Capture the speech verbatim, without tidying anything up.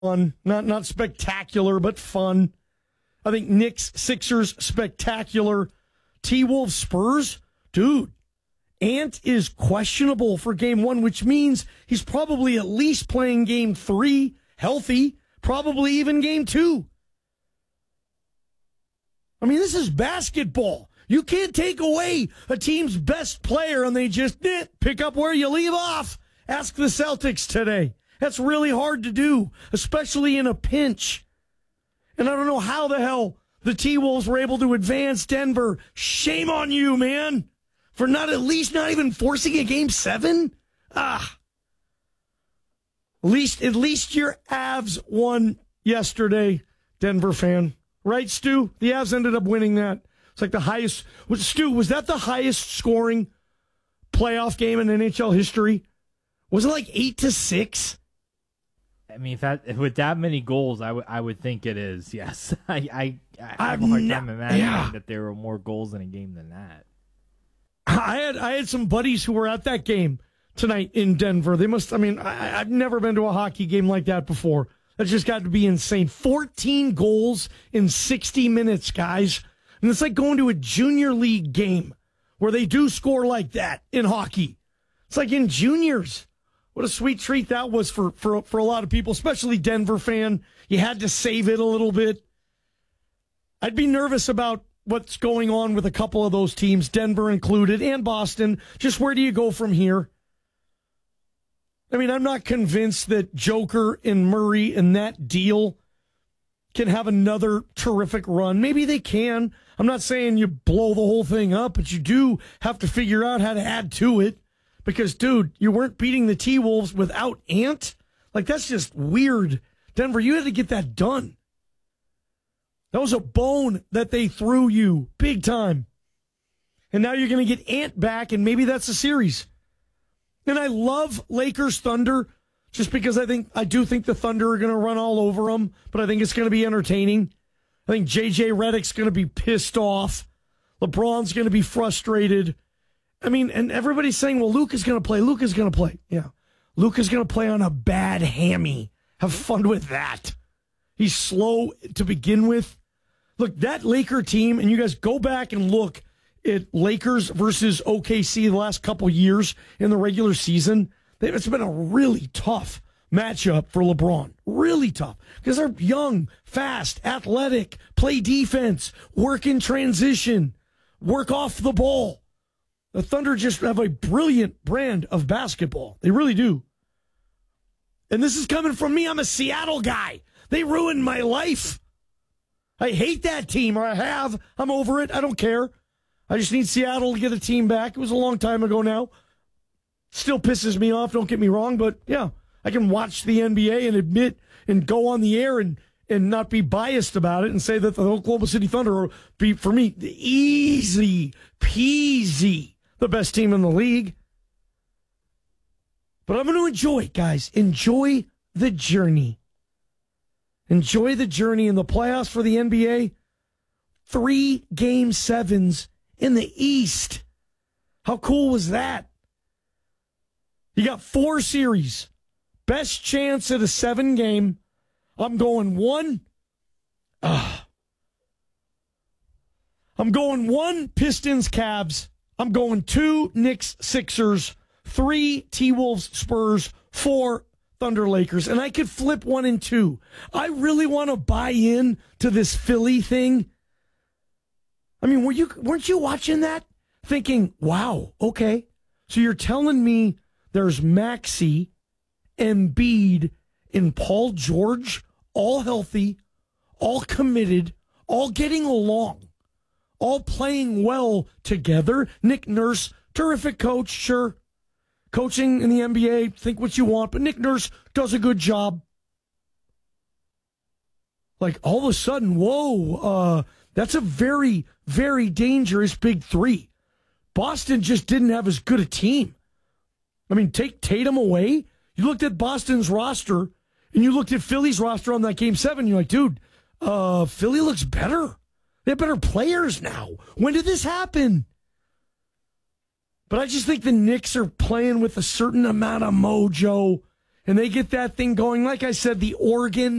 fun. Not not spectacular, but fun. I think Knicks, Sixers, spectacular. T-Wolves, Spurs, dude. Ant is questionable for game one, which means he's probably at least playing game three, healthy, probably even game two. I mean, this is basketball. You can't take away a team's best player and they just eh, pick up where you leave off. Ask the Celtics today. That's really hard to do, especially in a pinch. And I don't know how the hell the T-Wolves were able to advance Denver. Shame on you, man. For not at least not even forcing a game seven? Ah. At least, at least your Avs won yesterday, Denver fan. Right, Stu? The Avs ended up winning that. It's like the highest. Was, Stu, was that the highest scoring playoff game in N H L history? Was it like eight to six? I mean, if that, with that many goals, I would I would think it is, yes. I, I, I have a hard time imagining yeah. that there were more goals in a game than that. I had I had some buddies who were at that game tonight in Denver. They must, I mean, I, I've never been to a hockey game like that before. That's just got to be insane. fourteen goals in sixty minutes, guys. And it's like going to a junior league game where they do score like that in hockey. It's like in juniors. What a sweet treat that was for, for, for a lot of people, especially Denver fan. You had to save it a little bit. I'd be nervous about what's going on with a couple of those teams, Denver included, and Boston. Just where do you go from here? I mean, I'm not convinced that Joker and Murray and that deal can have another terrific run. Maybe they can. I'm not saying you blow the whole thing up, but you do have to figure out how to add to it. Because, dude, you weren't beating the T-Wolves without Ant. Like, that's just weird. Denver, you had to get that done. That was a bone that they threw you big time. And now you're going to get Ant back, and maybe that's a series. And I love Lakers Thunder just because I think I do think the Thunder are going to run all over them, but I think it's going to be entertaining. I think J J Redick's going to be pissed off. LeBron's going to be frustrated. I mean, and everybody's saying, well, Luka's going to play. Luka's going to play. Yeah. Luka's going to play on a bad hammy. Have fun with that. He's slow to begin with. Look, that Laker team, and you guys go back and look at Lakers versus O K C the last couple years in the regular season. It's been a really tough matchup for LeBron. Really tough. Because they're young, fast, athletic, play defense, work in transition, work off the ball. The Thunder just have a brilliant brand of basketball. They really do. And this is coming from me. I'm a Seattle guy. They ruined my life. I hate that team, or I have. I'm over it. I don't care. I just need Seattle to get a team back. It was a long time ago now. Still pisses me off, don't get me wrong, but yeah, I can watch the N B A and admit and go on the air and, and not be biased about it and say that the Oklahoma City Thunder will be, for me, easy peasy, the best team in the league. But I'm going to enjoy it, guys. Enjoy the journey. Enjoy the journey in the playoffs for the N B A. Three game sevens in the East. How cool was that? You got four series. Best chance at a seven game. I'm going one. Uh, I'm going one Pistons Cavs. I'm going two Knicks Sixers. Three T-Wolves Spurs. Four Thunder Lakers. And I could flip one and two. I really want to buy in to this Philly thing. I mean, were you, weren't you watching that? Thinking, wow, okay. So you're telling me there's Maxey, Embiid, and Paul George, all healthy, all committed, all getting along, all playing well together. Nick Nurse, terrific coach, sure. Coaching in the N B A, think what you want, but Nick Nurse does a good job. Like, all of a sudden, whoa, uh, that's a very, very dangerous big three. Boston just didn't have as good a team. I mean, take Tatum away. You looked at Boston's roster, and you looked at Philly's roster on that game seven. You're like, dude, uh, Philly looks better. They have better players now. When did this happen? But I just think the Knicks are playing with a certain amount of mojo, and they get that thing going. Like I said, the Oregon